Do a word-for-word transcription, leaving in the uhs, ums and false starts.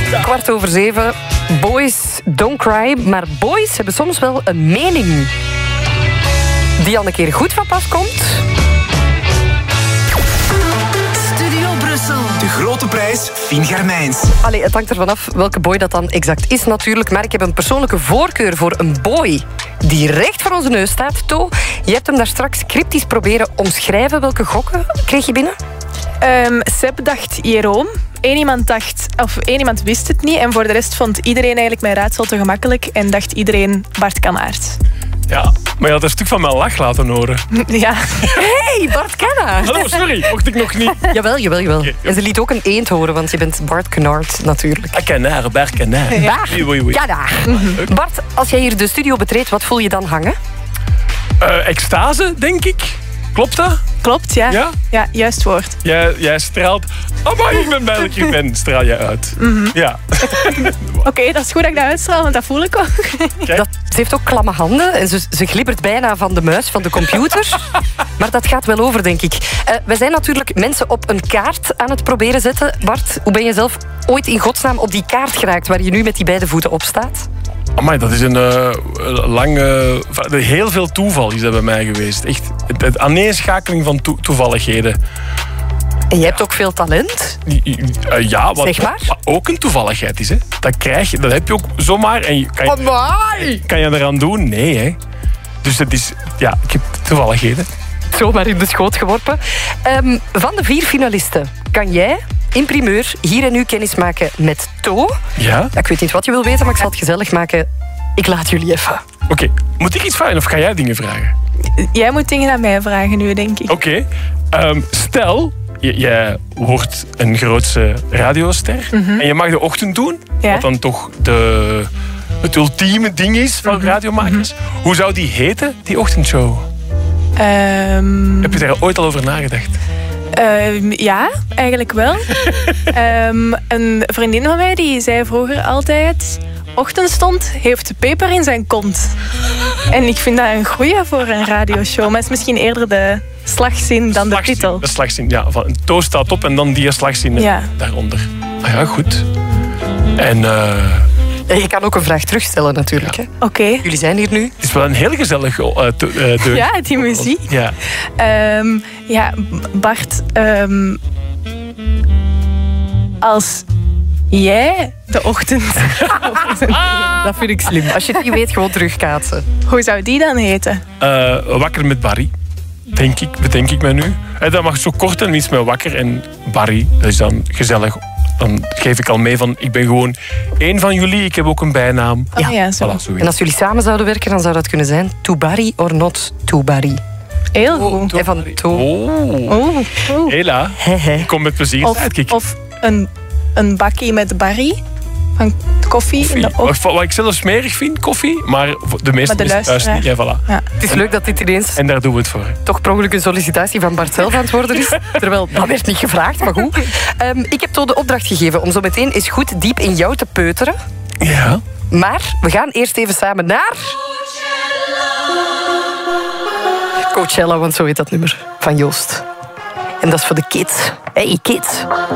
Kwart over zeven. Boys don't cry. Maar boys hebben soms wel een mening die al een keer goed van pas komt. Studio Brussel. De grote prijs Fien Germijns. Allee, het hangt ervan af welke boy dat dan exact is natuurlijk. Maar ik heb een persoonlijke voorkeur voor een boy die recht voor onze neus staat. To, je hebt hem daar straks cryptisch proberen omschrijven. Welke gokken kreeg je binnen? Um, Seb dacht Jeroen. Eén iemand dacht, of één iemand wist het niet. En voor de rest vond iedereen eigenlijk mijn raadsel te gemakkelijk. En dacht iedereen Bart Kanaert. Ja, maar je had een stuk van mijn lach laten horen. Ja. Hey, Bart Kanaert. Hallo, sorry, mocht ik nog niet. Jawel, jawel, jawel. Okay. En ze liet ook een eend horen, want je bent Bart Kanaert natuurlijk. Ah, Kanaert, Bart Kanaert. Bart Oui, oui, oui. Kanaert. Bart, als jij hier de studio betreedt, wat voel je dan hangen? Uh, extase, denk ik. Klopt dat? Klopt, ja. Ja? Ja, juist woord. Jij, jij straalt... Amai, ik ben blij dat ik hier ben. Straal jij uit. Mm-hmm. Ja. Oké, okay, dat is goed dat ik dat uitstraal, want dat voel ik ook. Dat, ze heeft ook klamme handen en ze, ze glibbert bijna van de muis van de computer. Maar dat gaat wel over, denk ik. Uh, wij zijn natuurlijk mensen op een kaart aan het proberen zetten. Bart, hoe ben je zelf ooit in godsnaam op die kaart geraakt waar je nu met die beide voeten op staat? Amai, dat is een uh, lange... Heel veel toeval is dat bij mij geweest. Echt, het, het aaneenschakeling van to- toevalligheden. En je hebt ook veel talent. Uh, ja, wat, zeg maar. wat ook een toevalligheid is. Hè. Dat krijg je, dat heb je ook zomaar. En je, kan, je, Amai! kan je eraan doen? Nee, hè. Dus het is... Ja, ik heb toevalligheden. Zomaar in de schoot geworpen. Um, van de vier finalisten kan jij in primeur hier en nu kennis maken met To. Ja? Ik weet niet wat je wil weten, maar ik zal het gezellig maken. Ik laat jullie even. Oké, okay. Moet ik iets vragen of ga jij dingen vragen? Jij moet dingen aan mij vragen nu, denk ik. Oké. Okay. Um, stel, j- jij wordt een grootse radioster mm-hmm. en je mag de ochtend doen, ja. Wat dan toch de, het ultieme ding is van mm-hmm. radiomakers. Mm-hmm. Hoe zou die heten, die ochtendshow? Um... Heb je daar ooit al over nagedacht? Uh, ja, eigenlijk wel. um, een vriendin van mij die zei vroeger altijd... Ochtendstond heeft peper in zijn kont. En ik vind dat een goeie voor een radioshow. Maar het is misschien eerder de slagzin dan slagzin, de titel. De slagzin, ja. Van een toast staat op en dan die slagzin ja. daaronder. Ah ja, goed. En... Uh... Je kan ook een vraag terugstellen natuurlijk. Ja. Oké. Okay. Jullie zijn hier nu. Het is wel een heel gezellig uh, te, uh, deuk. Ja, die muziek. Ja, um, ja Bart. Um, als jij de ochtend... Dat vind ik slim. Als je het niet weet, gewoon terugkaatsen. Hoe zou die dan heten? Uh, wakker met Barry. Denk ik, bedenk ik me nu. En dat mag zo kort en iets met wakker. En Barry, dat is dan gezellig. Dan geef ik al mee van, ik ben gewoon één van jullie. Ik heb ook een bijnaam. Oh, ja, ja, zo. Voilà, en als jullie samen zouden werken, dan zou dat kunnen zijn To Barry or not To Barry. Heel goed. Oh, en van To. Oh. Oh. Oh. Hela, ik kom met plezier. Of, of een, een bakkie met Barry. Van koffie. koffie. In de wat, wat ik zelf smerig vind, koffie. Maar de meeste mensen thuis niet. Ja, voilà. Ja. Het is leuk dat dit ineens... En daar doen we het voor. Toch per ongeluk een sollicitatie van Bart zelf aan het worden is. Terwijl, dat werd niet gevraagd, maar goed. Um, ik heb To de opdracht gegeven om zo meteen eens goed diep in jou te peuteren. Ja. Maar we gaan eerst even samen naar... Coachella, want zo heet dat nummer van Joost. En dat is voor de kids. Hey, kids.